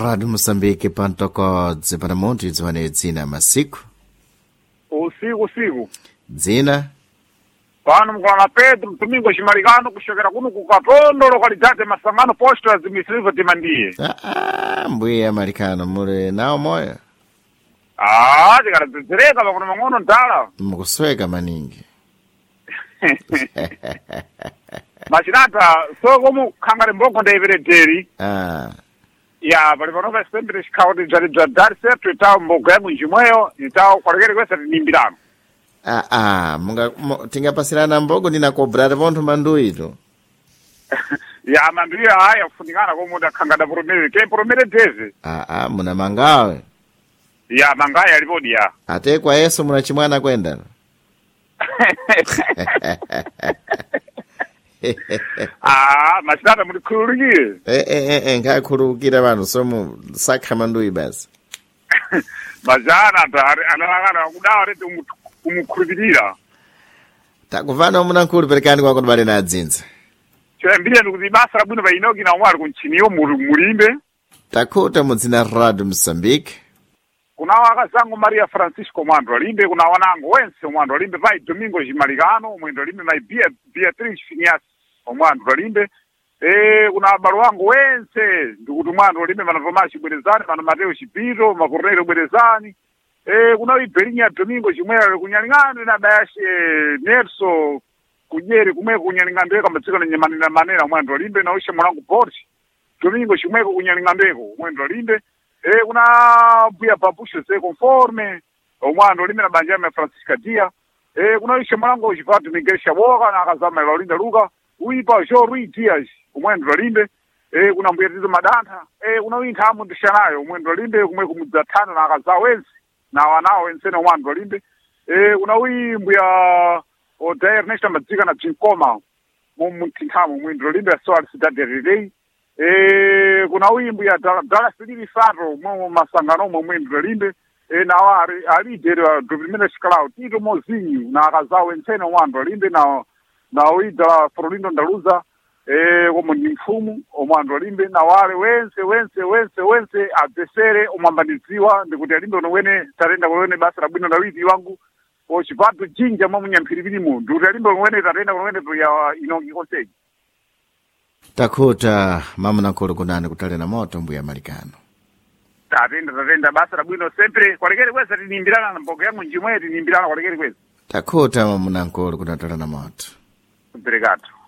Rádio Moçambique pantokodze para monte dzwane dzina masiku. Usiku. Dzina? Pano mkwana Pedro Domingo Shimarigano kushokera kuno kukatondo localidade Masangano posto ya Zimisilva Timandie. Mbuya Marikano mure nao moyo. Tikatadzereka pakuno mang'ono ntala. Mukusweka maningi. Machinata soko mukhangale mbongo ndaivereteri. Ya pali panopa sempre chikhaoti bzadari certo itawo mbogo yangu njimweyo itawo kwalekere kwesa tinimbirano. Tingapasirana mbogo ndinakobrata pontho manduito. Ya manduyo haya kufunikana kwa muda khangada promere ke promere teze. Muna mangawe. Ya mangaya alipodi ya. Ate kwa Yesu muna chimwana kwenda. Machinata mulikhululukire. Nkakhululukira vanhu somu sakha mandui basi. Majana analangana kudawa rete kumukhulupirira. Takuvana muna nkhulupirirani kwako ndibale na adzinza. Choyambirira ndikuti basa labwino painoki na umwe kunchiniyo mulimbe. Takhuta mudzina Radio Moçambique. Kunawo akazangu Maria Francisco Mwando alimbe, kuna wanangu wense Mwando alimbe, vai Domingo Shimarigano Mwando alimbe, mai Beatrice Finias Mwando alimbe. Kuna abalo wangu wense ndikuti Mwando alimbe, mana Tomashi Bwerezani, mana Mateo Shipiro, Makornero Bwerezani. Kuna Iberinya Domingo Shimwera kunyalingano na Dashi Nerso kujeri kumeko kunyalingandeka matsiko na nyemanina manera Mwando alimbe, na ushe mwanangu Porsche Domingo Shimweko kunyalingandeko Mwando alimbe. Kuna buya papusho se conforme Mwando alimbe na Banjame Francisca Dia. Kuna ishe mwanangu Ujifatu Miguel Shaboka na akazama Laurinda Luka uipa Jo Rui Diaz Mwando alimbe. Kuna mbuyatizo Madanta. Kuna winta hamu ndishanayo Mwando alimbe kumeko mudzatana na akaza wensi na wanao wensene Mwando alimbe. Kuna wimbu ya Oda Ernesto Madzika na Chinkoma Mumutintamo Mwando alimbe so alisidade relay. Kuna wimbu ya Dala Silili Sandro Masangano Mwando alimbe. Na alidere wa Dovimene Shikalau Tito Mozinho na akaza wensene Mwando alimbe na uida Florindo Ndaluza como nimfumu Mwando alimbe na wale wense adesere umambaniziwa ndikuti alimbe onowene tarenda onowene basa labwino na widi wangu ochipatu jinja mwamunyamphiripiri mundu kuti alimbe onowene tarenda onowene ya inongi konseji. Takhuta mamuna nkulu kunani kutalena moto mbuya Marikano. Tatenda basa labwino sempre kwalekere kwesa tinimbirana na mbogo yangu njimwe tinimbirana kwalekere kwesa. Takhuta mamuna nkulu kunatalena moto. Obrigado.